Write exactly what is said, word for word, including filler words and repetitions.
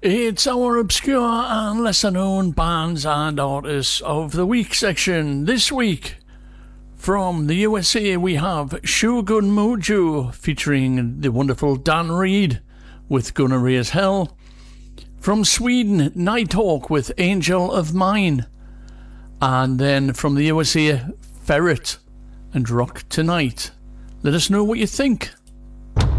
It's our obscure and lesser known bands and artists of the week section. This week, from the U S A, we have Shogun Mojo featuring the wonderful Dan Reed with Gonna Raise Hell. From Sweden, Nighthawk with Angel of Mine. And then from the U S A, Ferret and Rock Tonight. Let us know what you think.